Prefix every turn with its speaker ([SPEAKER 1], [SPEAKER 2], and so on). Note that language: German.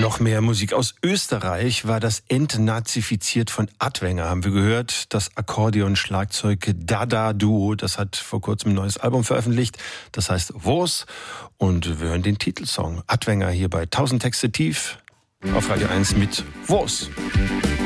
[SPEAKER 1] Noch mehr Musik aus Österreich war das Entnazifiziert von Adwenger, haben wir gehört. Das Akkordeon-Schlagzeug-Dada-Duo, das hat vor kurzem ein neues Album veröffentlicht. Das heißt Wos. Und wir hören den Titelsong. Adwenger hier bei 1000 Texte tief auf Radio 1 mit Wos.